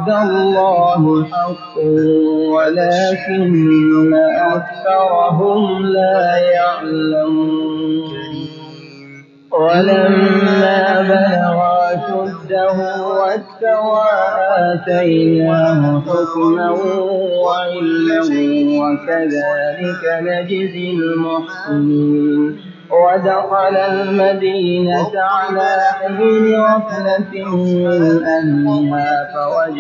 وعد الله حق ولكن أكثرهم لا يعلمون ولما بلغ أشده واستوى آتيناه حكما وعلما وكذلك نجزي المحسنين ودخل المدينة على حين غفلة من أهلها فوجد